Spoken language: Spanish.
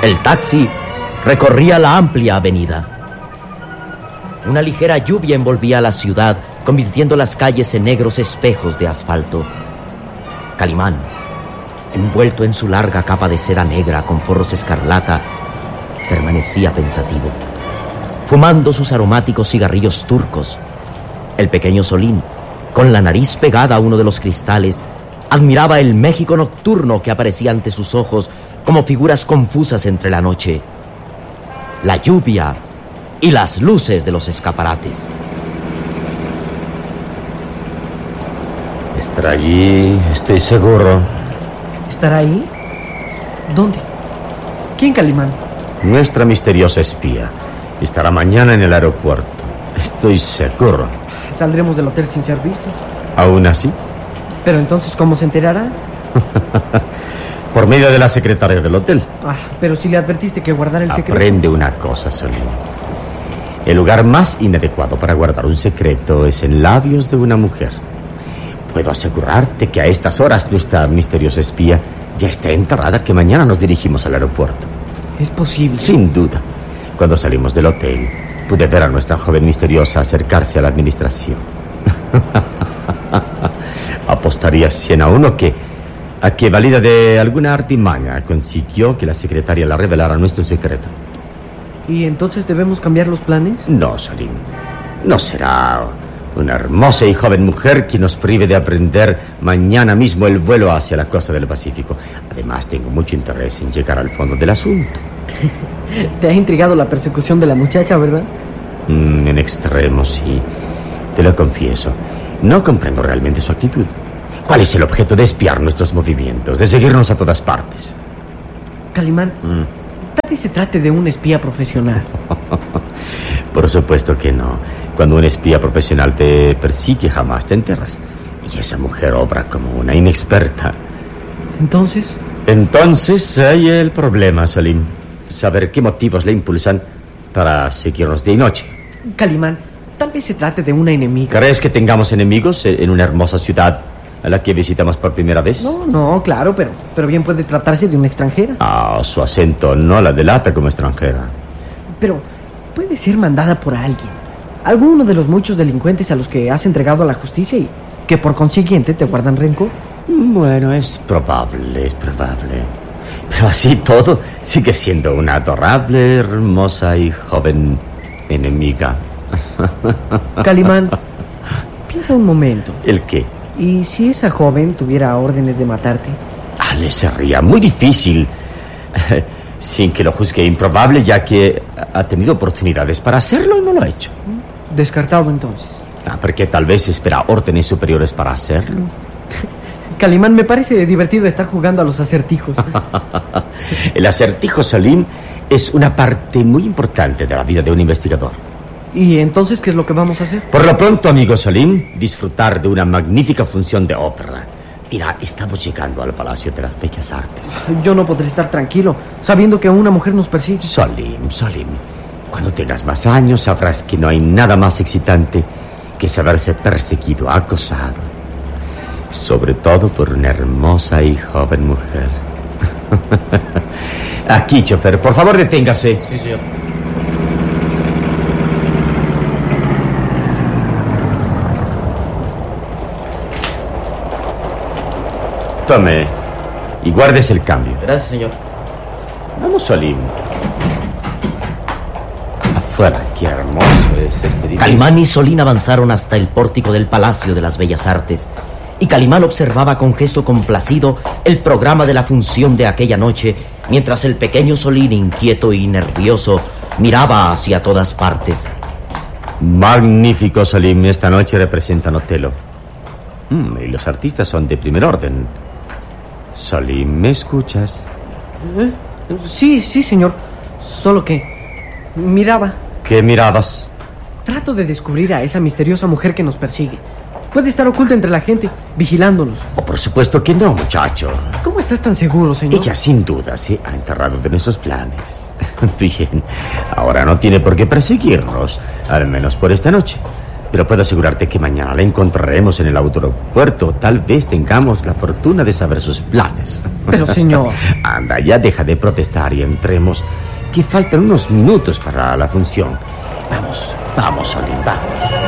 El taxi recorría la amplia avenida. Una ligera lluvia envolvía la ciudad, convirtiendo las calles en negros espejos de asfalto. Calimán, envuelto en su larga capa de seda negra con forros escarlata, permanecía pensativo, fumando sus aromáticos cigarrillos turcos. El pequeño Solín, con la nariz pegada a uno de los cristales, admiraba el México nocturno que aparecía ante sus ojos como figuras confusas entre la noche, la lluvia y las luces de los escaparates. Estará allí, estoy seguro. ¿Estará ahí? ¿Dónde? ¿Quién, Calimán? Nuestra misteriosa espía. Estará mañana en el aeropuerto. Estoy seguro. Saldremos del hotel sin ser vistos. ¿Aún así? Pero entonces, ¿cómo se enterará? Por medio de la secretaria del hotel. Pero si le advertiste que guardara el secreto. Aprende una cosa, Solín. El lugar más inadecuado para guardar un secreto es en labios de una mujer. Puedo asegurarte que a estas horas nuestra misteriosa espía ya está enterrada que mañana nos dirigimos al aeropuerto. ¿Es posible? Sin duda. Cuando salimos del hotel, pude ver a nuestra joven misteriosa acercarse a la administración. Apostaría 100 a 1 a que valida de alguna artimaña consiguió que la secretaria la revelara nuestro secreto. ¿Y entonces debemos cambiar los planes? No, Solín. No será una hermosa y joven mujer que nos prive de aprender mañana mismo el vuelo hacia la costa del Pacífico. Además, tengo mucho interés en llegar al fondo del asunto. Te ha intrigado la persecución de la muchacha, ¿verdad? En extremo, sí. Te lo confieso. No comprendo realmente su actitud. ¿Cuál es el objeto de espiar nuestros movimientos, de seguirnos a todas partes? Calimán, tal vez se trate de un espía profesional. Por supuesto que no. Cuando un espía profesional te persigue, jamás te enteras. Y esa mujer obra como una inexperta. ¿Entonces? Entonces hay el problema, Solín. Saber qué motivos le impulsan para seguirnos día y noche. Calimán, tal vez se trate de una enemiga. ¿Crees que tengamos enemigos en una hermosa ciudad a la que visitamos por primera vez? No, claro, pero bien puede tratarse de una extranjera. Su acento no la delata como extranjera. Pero puede ser mandada por alguien. Alguno de los muchos delincuentes a los que has entregado a la justicia y que por consiguiente te guardan rencor. Bueno, es probable. Pero así todo, sigue siendo una adorable, hermosa y joven enemiga. Calimán, piensa un momento. ¿El qué? ¿Y si esa joven tuviera órdenes de matarte? Le sería muy difícil, sin que lo juzgue improbable, ya que ha tenido oportunidades para hacerlo y no lo ha hecho. Descartado entonces. Porque tal vez espera órdenes superiores para hacerlo. Calimán, me parece divertido estar jugando a los acertijos. El acertijo, Solín, es una parte muy importante de la vida de un investigador. ¿Y entonces qué es lo que vamos a hacer? Por lo pronto, amigo Solín, disfrutar de una magnífica función de ópera. Mira, estamos llegando al Palacio de las Bellas Artes. Yo no podré estar tranquilo, sabiendo que una mujer nos persigue. Solín, cuando tengas más años sabrás que no hay nada más excitante que saberse perseguido, acosado. Sobre todo por una hermosa y joven mujer. Aquí, chofer, por favor, deténgase. Sí, señor. Tome y guardes el cambio. Gracias, señor. Vamos, Solín. Afuera, qué hermoso es este edificio. Calimán y Solín avanzaron hasta el pórtico del Palacio de las Bellas Artes. Y Calimán observaba con gesto complacido el programa de la función de aquella noche, mientras el pequeño Solín, inquieto y nervioso, miraba hacia todas partes. Magnífico, Solín. Esta noche representan Otelo. Y los artistas son de primer orden. Solín, ¿me escuchas? Sí, señor. Solo que miraba. ¿Qué mirabas? Trato de descubrir a esa misteriosa mujer que nos persigue. Puede estar oculta entre la gente, vigilándonos. Por supuesto que no, muchacho. ¿Cómo estás tan seguro, señor? Ella sin duda se ha enterrado de nuestros planes. Bien, ahora no tiene por qué perseguirnos, al menos por esta noche. Pero puedo asegurarte que mañana la encontraremos en el aeropuerto. Tal vez tengamos la fortuna de saber sus planes. Pero, señor... Anda, ya deja de protestar y entremos, que faltan unos minutos para la función. Vamos, Olin, vamos.